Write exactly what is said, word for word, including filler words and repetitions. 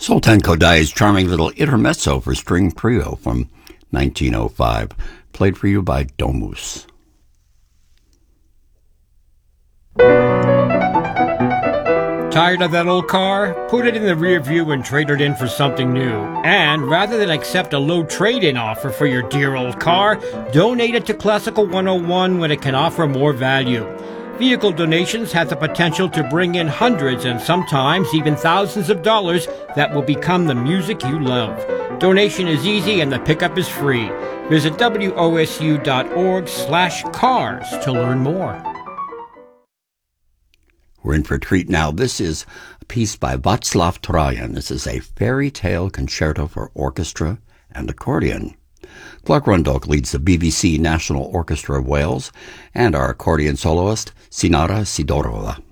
Sultan Kodai's charming little intermezzo for string trio from nineteen oh five, played for you by Domus. Tired of that old car? Put it in the rear view and trade it in for something new. And rather than accept a low trade-in offer for your dear old car, donate it to Classical one oh one when it can offer more value. Vehicle donations have the potential to bring in hundreds and sometimes even thousands of dollars that will become the music you love. Donation is easy and the pickup is free. Visit W O S U dot org slash cars to learn more. We're in for a treat now. This is a piece by Václav Trojan. This is a fairy tale concerto for orchestra and accordion. Clark Rundok leads the B B C National Orchestra of Wales, and our accordion soloist, Sinara Sidorova.